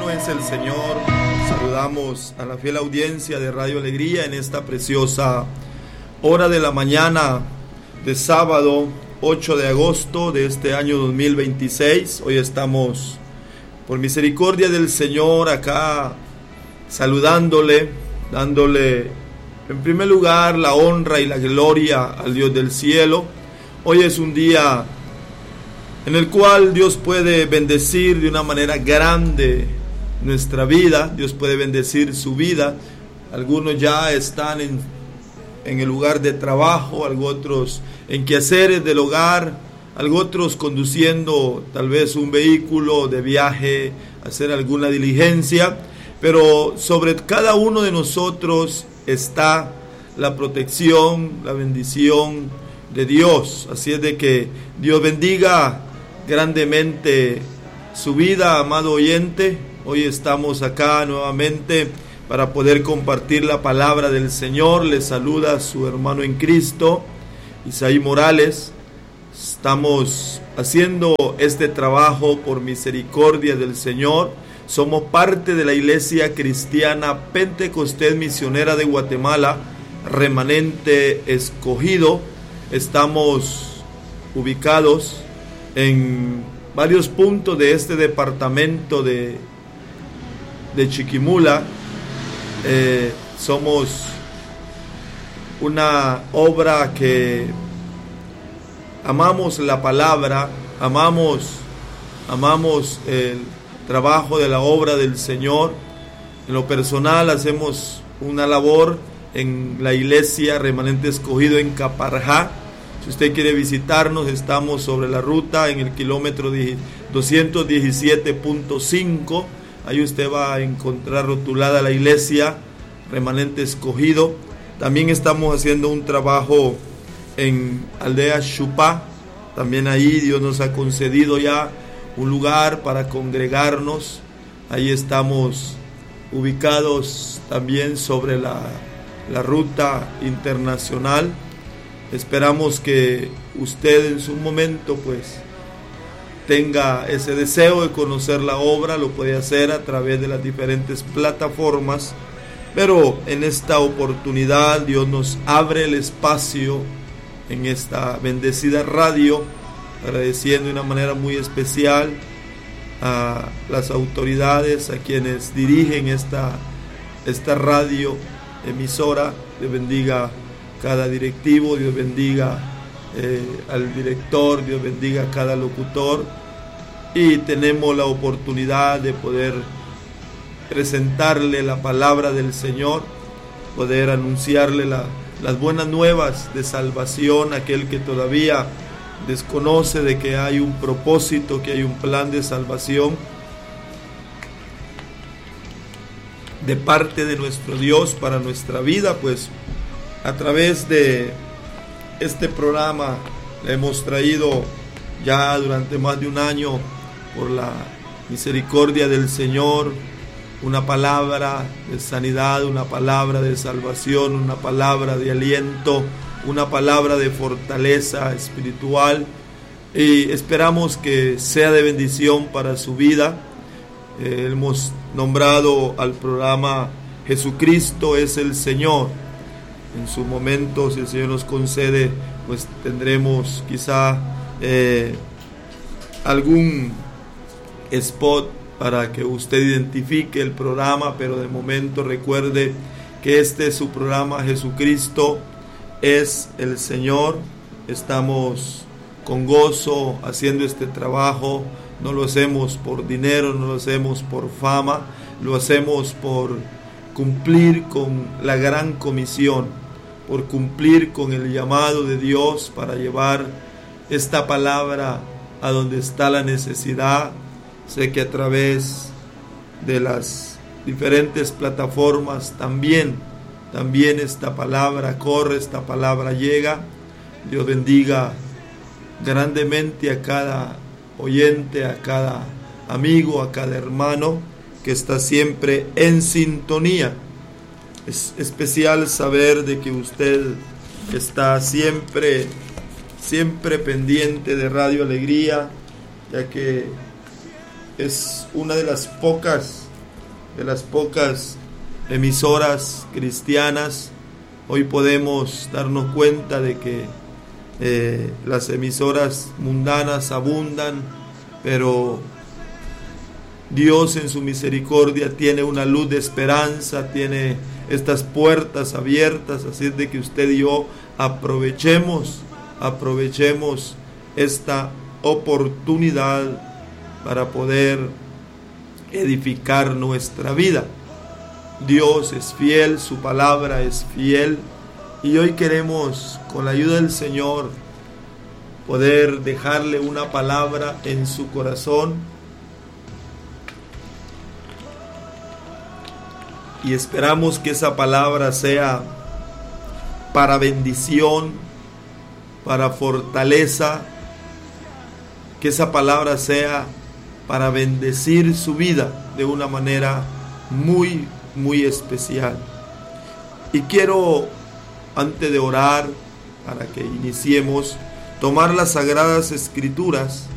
bueno es el Señor. Saludamos a la fiel audiencia de Radio Alegría en esta preciosa hora de la mañana de sábado 8 de agosto de este año 2026. Hoy estamos, por misericordia del Señor, acá saludándole, dándole en primer lugar la honra y la gloria al Dios del cielo. Hoy es un día en el cual Dios puede bendecir de una manera grande nuestra vida. Dios puede bendecir su vida. Algunos ya están en el lugar de trabajo, algunos otros en quehaceres del hogar, algunos otros conduciendo tal vez un vehículo de viaje, hacer alguna diligencia. Pero sobre cada uno de nosotros está la protección, la bendición de Dios. Así es de que Dios bendiga grandemente su vida, amado oyente. Hoy estamos acá nuevamente para poder compartir la palabra del Señor. Les saluda su hermano en Cristo, Isaí Morales. Estamos haciendo este trabajo por misericordia del Señor. Somos parte de la Iglesia Cristiana Pentecostés Misionera de Guatemala, Remanente Escogido. Estamos ubicados en varios puntos de este departamento de Chiquimula. Somos una obra que amamos la palabra, amamos el trabajo de la obra del Señor. En lo personal hacemos una labor en la iglesia Remanente Escogido en Caparjá. Si usted quiere visitarnos, estamos sobre la ruta en el kilómetro 217.5. Ahí usted va a encontrar rotulada la iglesia Remanente Escogido. También estamos haciendo un trabajo en Aldea Xupá. También ahí Dios nos ha concedido ya un lugar para congregarnos. Ahí estamos ubicados también sobre la ruta internacional. Esperamos que usted en su momento pues tenga ese deseo de conocer la obra. Lo puede hacer a través de las diferentes plataformas, pero en esta oportunidad Dios nos abre el espacio en esta bendecida radio, agradeciendo de una manera muy especial a las autoridades, a quienes dirigen esta radio emisora. Dios bendiga cada directivo, Dios bendiga al director, Dios bendiga a cada locutor. Y tenemos la oportunidad de poder presentarle la palabra del Señor, poder anunciarle las buenas nuevas de salvación a aquel que todavía desconoce de que hay un propósito, que hay un plan de salvación de parte de nuestro Dios para nuestra vida. Pues a través de este programa le hemos traído ya durante más de un año, por la misericordia del Señor, una palabra de sanidad, una palabra de salvación, una palabra de aliento, una palabra de fortaleza espiritual, y esperamos que sea de bendición para su vida. Hemos nombrado al programa Jesucristo es el Señor. En su momento, si el Señor nos concede, pues tendremos quizá algún spot para que usted identifique el programa, pero de momento recuerde que este es su programa, Jesucristo es el Señor. Estamos con gozo haciendo este trabajo. No lo hacemos por dinero, no lo hacemos por fama, lo hacemos por cumplir con la gran comisión, por cumplir con el llamado de Dios para llevar esta palabra a donde está la necesidad. Sé que a través de las diferentes plataformas también esta palabra corre, esta palabra llega. Dios bendiga grandemente a cada oyente, a cada amigo, a cada hermano que está siempre en sintonía. Es especial saber de que usted está siempre pendiente de Radio Alegría, ya que es una de las pocas de las pocas emisoras cristianas, hoy podemos darnos cuenta de que las emisoras mundanas abundan, pero Dios en su misericordia tiene una luz de esperanza, tiene estas puertas abiertas, así es de que usted y yo aprovechemos esta oportunidad para poder edificar nuestra vida. Dios es fiel, su palabra es fiel, y hoy queremos, con la ayuda del Señor, poder dejarle una palabra en su corazón, y esperamos que esa palabra sea para bendición, para fortaleza, que esa palabra sea para bendecir su vida de una manera muy, muy especial. Y quiero, antes de orar, para que iniciemos, tomar las Sagradas Escrituras